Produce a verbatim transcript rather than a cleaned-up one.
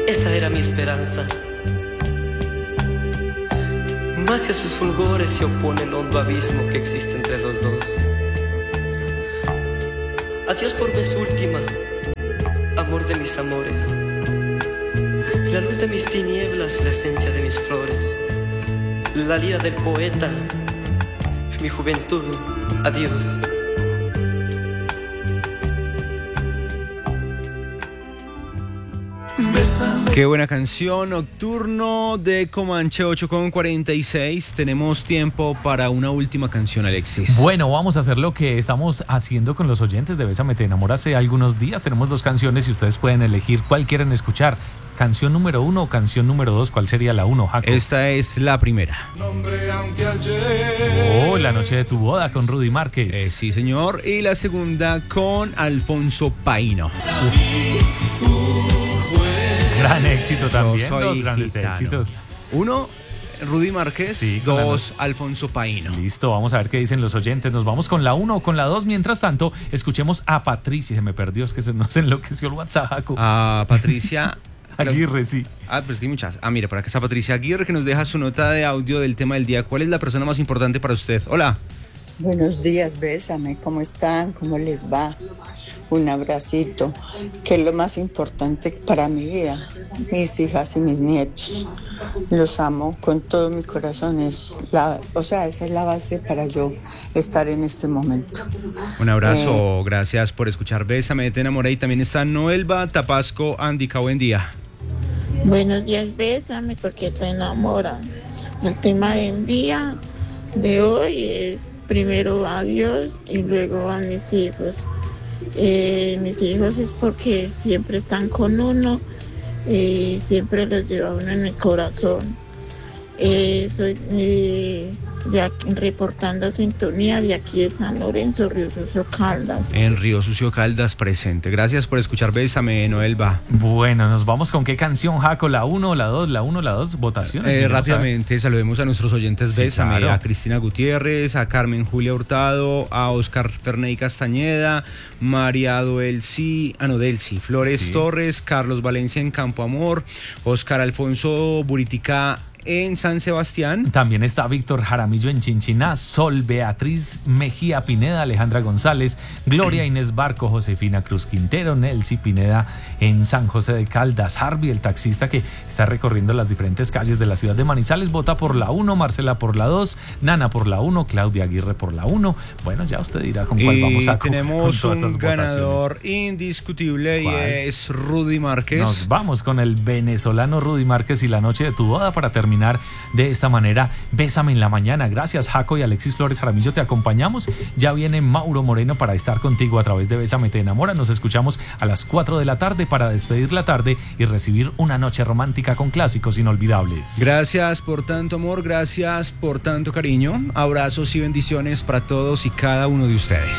esa era mi esperanza. Más que a sus fulgores se opone el hondo abismo que existe entre los dos. Adiós por vez última, amor de mis amores, la luz de mis tinieblas, la esencia de mis flores, la lira del poeta, mi juventud, adiós. Qué buena canción, Nocturno de Comanche, ocho con cuarenta y seis. Tenemos tiempo para una última canción, Alexis. Bueno, vamos a hacer lo que estamos haciendo con los oyentes de Bésame Te Enamora hace algunos días. Tenemos dos canciones y ustedes pueden elegir cuál quieren escuchar. Canción número uno o canción número dos. ¿Cuál sería la uno, Jaco? Esta es la primera. Oh, La noche de tu boda con Rudy Márquez. Eh, sí, señor. Y la segunda con Alfonso Paino. Gran éxito también. Yo soy Dos grandes gitano. éxitos. Uno, Rudy Márquez. Sí, con la dos, Alfonso Paino. Listo, vamos a ver qué dicen los oyentes. Nos vamos con la uno o con la dos. Mientras tanto, escuchemos a Patricia. Se me perdió, es que se nos enloqueció el WhatsApp, Jaco. A Patricia Aguirre, sí. Ah, pues hay muchas. Ah, mire, por acá está Patricia Aguirre, que nos deja su nota de audio del tema del día. ¿Cuál es la persona más importante para usted? Hola. Buenos días, Bésame, ¿cómo están? ¿Cómo les va? Un abracito, que es lo más importante para mi vida, mis hijas y mis nietos. Los amo con todo mi corazón, es la, o sea, esa es la base para yo estar en este momento. Un abrazo, Eh, gracias por escuchar Bésame, te enamoré. Y también está Noelba Tapasco Andica, buen día. Buenos días, Bésame, porque te enamoran. El tema del día de hoy es primero a Dios y luego a mis hijos. Eh, mis hijos es porque siempre están con uno y siempre los lleva uno en el corazón. Eh, soy eh, de aquí, reportando sintonía de aquí de San Lorenzo, Río Sucio, Caldas. En Río Sucio, Caldas, presente. Gracias por escuchar Bésame, Noelba. Bueno, nos vamos con qué canción, Jaco, la uno, la dos, la uno, la dos, votaciones. Eh, Miremos, rápidamente saludemos a nuestros oyentes Sí, Bésame, claro. a Cristina Gutiérrez, a Carmen Julia Hurtado, a Oscar Ferney Castañeda, María Doelsi, ah no, Delcy, Flores Sí. Torres, Carlos Valencia en Campo Amor, Oscar Alfonso Buritica en San Sebastián. También está Víctor Jaramillo en Chinchiná, Sol Beatriz Mejía Pineda, Alejandra González, Gloria Inés Barco, Josefina Cruz Quintero, Nelcy Pineda en San José de Caldas, Harvey, el taxista que está recorriendo las diferentes calles de la ciudad de Manizales, vota por la uno, Marcela por la dos, Nana por la uno, Claudia Aguirre por la uno. Bueno, ya usted dirá con cuál Y vamos a tenemos con todas un estas ganador votaciones. indiscutible. ¿Cuál? Y es Rudy Márquez. Nos vamos con el venezolano Rudy Márquez y La noche de tu boda para terminar de esta manera. Bésame en la mañana. Gracias, Jaco y Alexis Flores Jaramillo, te acompañamos. Ya viene Mauro Moreno para estar contigo a través de Bésame Te Enamora. Nos escuchamos a las cuatro de la tarde para despedir la tarde y recibir una noche romántica con clásicos inolvidables. Gracias por tanto amor, gracias por tanto cariño. Abrazos y bendiciones para todos y cada uno de ustedes.